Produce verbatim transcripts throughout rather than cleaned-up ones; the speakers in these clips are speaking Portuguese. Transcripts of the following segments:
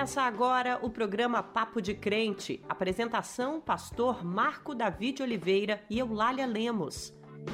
Começa agora o programa Papo de Crente. Apresentação, pastor Marco Davi de Oliveira e Eulália Lemos.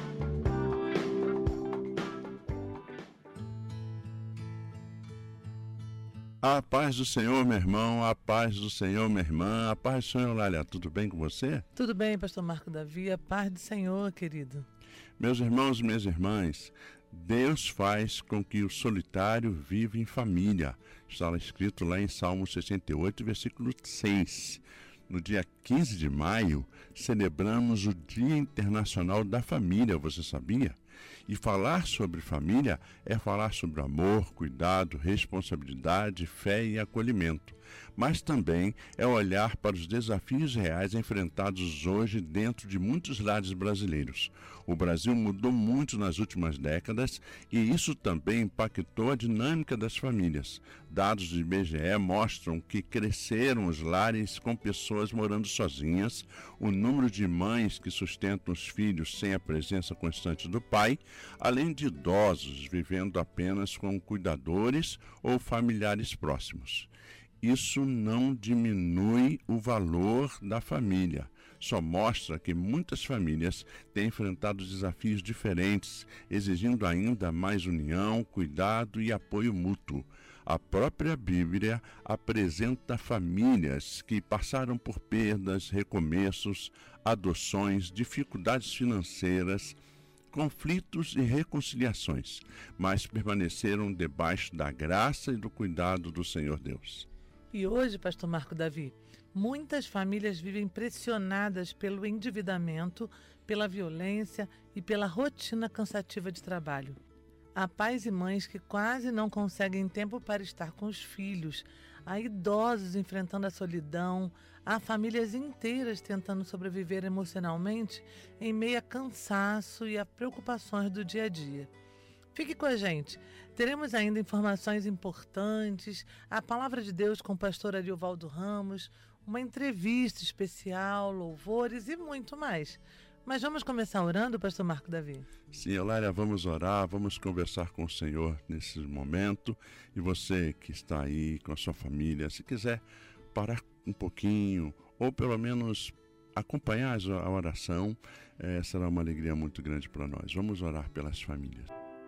A paz do Senhor, meu irmão, a paz do Senhor, minha irmã, a paz do Senhor, Eulália. Tudo bem com você? Tudo bem, pastor Marco Davi, a paz do Senhor, querido. Meus irmãos e minhas irmãs, Deus faz com que o solitário viva em família. Está escrito lá em Salmo sessenta e oito, versículo seis. No dia quinze de maio, celebramos o Dia Internacional da Família, você sabia? E falar sobre família é falar sobre amor, cuidado, responsabilidade, fé e acolhimento. Mas também é olhar para os desafios reais enfrentados hoje dentro de muitos lares brasileiros. O Brasil mudou muito nas últimas décadas e isso também impactou a dinâmica das famílias. Dados do I B G E mostram que cresceram os lares com pessoas morando sozinhas, o número de mães que sustentam os filhos sem a presença constante do pai, além de idosos vivendo apenas com cuidadores ou familiares próximos. Isso não diminui o valor da família, só mostra que muitas famílias têm enfrentado desafios diferentes, exigindo ainda mais união, cuidado e apoio mútuo. A própria Bíblia apresenta famílias que passaram por perdas, recomeços, adoções, dificuldades financeiras, conflitos e reconciliações, mas permaneceram debaixo da graça e do cuidado do Senhor Deus. E hoje, pastor Marco Davi, muitas famílias vivem pressionadas pelo endividamento, pela violência e pela rotina cansativa de trabalho. Há pais e mães que quase não conseguem tempo para estar com os filhos, há idosos enfrentando a solidão, há famílias inteiras tentando sobreviver emocionalmente em meio a cansaço e a preocupações do dia a dia. Fique com a gente, teremos ainda informações importantes, a Palavra de Deus com o pastor Ariovaldo Ramos, uma entrevista especial, louvores e muito mais. Mas vamos começar orando, pastor Marco Davi? Sim, Eulália, vamos orar, vamos conversar com o Senhor nesse momento. E você que está aí com a sua família, se quiser parar um pouquinho, ou pelo menos acompanhar a oração, é, será uma alegria muito grande para nós. Vamos orar pelas famílias.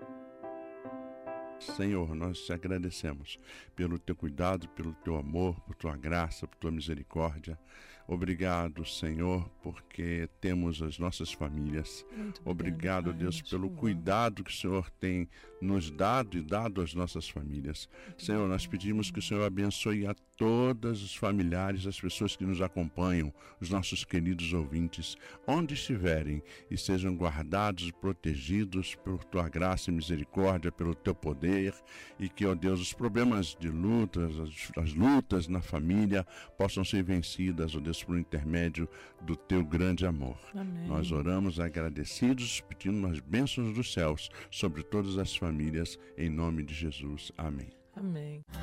Senhor, nós te agradecemos pelo teu cuidado, pelo teu amor, por tua graça, por tua misericórdia. Obrigado, Senhor, porque temos as nossas famílias. Muito obrigado, pai, Deus, pelo cuidado que o Senhor tem nos dado e dado às nossas famílias. Muito Senhor, nós pedimos que o Senhor abençoe a todos os familiares, as pessoas que nos acompanham, os nossos queridos ouvintes, onde estiverem, e sejam guardados e protegidos por tua graça e misericórdia, pelo teu poder. E que, ó Deus, os problemas de lutas, as, as lutas na família possam ser vencidas, ó Deus, por intermédio do teu grande amor. Amém. Nós oramos agradecidos, pedindo as bênçãos dos céus sobre todas as famílias, em nome de Jesus. Amém. Amém.